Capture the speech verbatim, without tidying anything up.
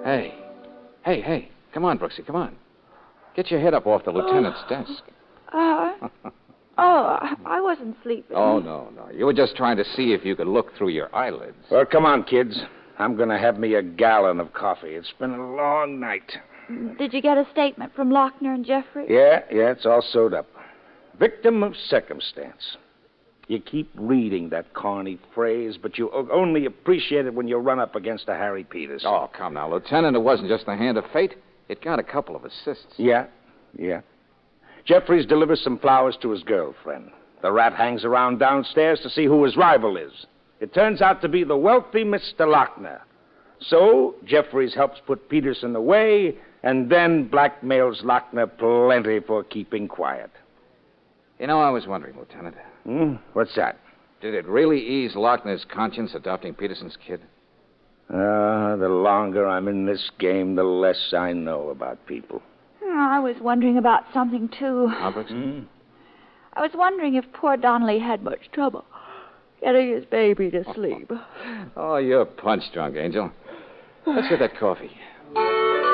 Hey. Hey, hey. Come on, Brooksy, come on. Get your head up off the lieutenant's oh. desk. Uh, oh, I wasn't sleeping. Oh, no, no. You were just trying to see if you could look through your eyelids. Well, come on, kids. I'm going to have me a gallon of coffee. It's been a long night. Did you get a statement from Lochner and Jeffrey? Yeah, yeah, it's all sewed up. Victim of circumstance. You keep reading that corny phrase, but you only appreciate it when you run up against a Harry Peters. Oh, come now, Lieutenant. It wasn't just the hand of fate. It got a couple of assists. Yeah, yeah. Jeffries delivers some flowers to his girlfriend. The rat hangs around downstairs to see who his rival is. It turns out to be the wealthy Mister Lochner. So, Jeffries helps put Peterson away, and then blackmails Lochner plenty for keeping quiet. You know, I was wondering, Lieutenant. Hmm? What's that? Did it really ease Lochner's conscience adopting Peterson's kid? Uh, the longer I'm in this game, the less I know about people. Oh, I was wondering about something, too. Albert? Mm. I was wondering if poor Donnelly had much trouble getting his baby to sleep. Oh, you're punch drunk, Angel. Let's get that coffee.